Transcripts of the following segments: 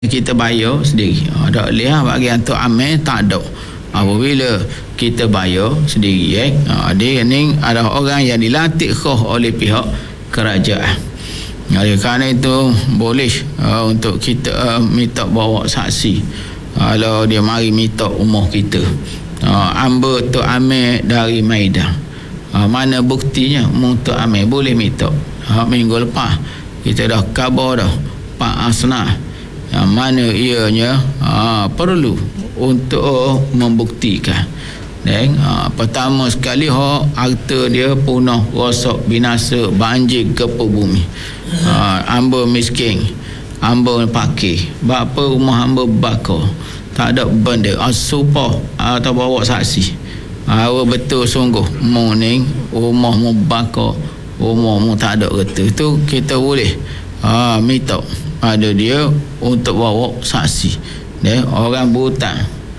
kita bayar sendiri. Tak boleh bagi untuk amal tak ada. Apabila kita bayar sendiri, dia ni ada orang yang dilantik khas oleh pihak kerajaan. Oleh kerana itu boleh untuk kita minta bawa saksi. Kalau dia mari minta rumah kita, hamba tu amal dari Maidan, mana buktinya untuk amal boleh minta. Minggu lepas kita dah khabar dah Pak Asnah yang mana ianya perlu untuk membuktikan. Dan pertama sekali harta dia punah, rosak, binasa, banjir ke bumi. Hamba miskin, hamba pakai, bapa rumah hamba bakar, tak ada benda, sumpah atau bawa saksi. Betul sungguh mu ni rumah mu bakar, rumah mu tak ada kereta, tu kita boleh minta pada dia untuk bawa saksi. Dia orang berhutang,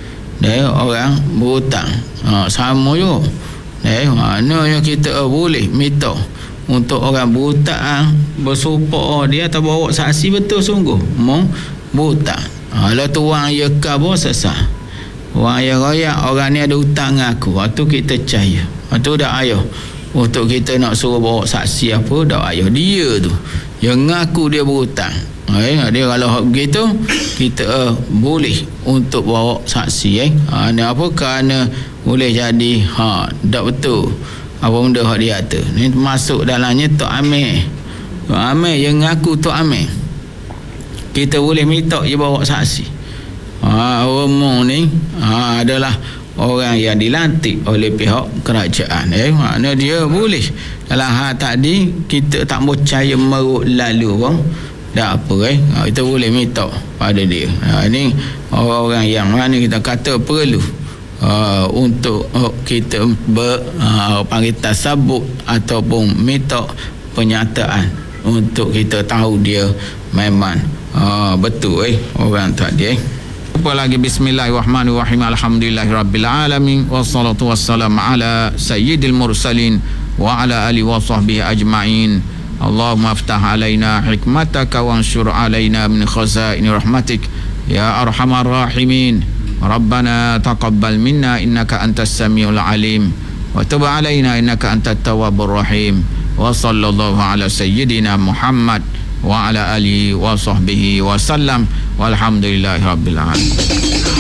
sama juga. Mana yang kita boleh minta untuk orang berhutang bersumpah dia atau bawa saksi betul sungguh mau berhutang. Kalau tu orang ya khabar sesat, orang yang royak orang ni ada hutang dengan aku, tu kita percaya. Tu dah ayah untuk kita nak suruh bawa saksi apa, dah ayah dia tu yang ngaku dia berhutang. Dia kalau begitu kita boleh untuk bawa saksi. Ni apa, kerana boleh jadi tak betul apa benda hak dia kata ni masuk dalamnya Tok Amir yang ngaku Tok Amir, kita boleh minta dia bawa saksi. Umum ni adalah orang yang dilantik oleh pihak kerajaan. Makna dia boleh dalam hal tadi kita tak percaya merut lalu pun tak apa. Kita boleh minta pada dia. Ini orang-orang yang mana kita kata perlu untuk kita panggil tasabut ataupun minta penyataan untuk kita tahu dia memang betul orang tadi. Apa lagi? Bismillahirrahmanirrahim. Alhamdulillahirabbil alamin wassalatu wassalamu ala sayyidil mursalin wa ala alihi wa sahbihi ajma'in. Allahumma aftah alaina hikmataka wanshur alaina min khazaini rahmatik ya arhamar rahimin. Rabbana taqabbal minna innaka antas samiul alim wa tub alaina innaka antat tawwabur rahim. Wa sallallahu ala sayyidina Muhammad wa ala alihi wa sahbihi wa sallam walhamdulillahi rabbil alamin.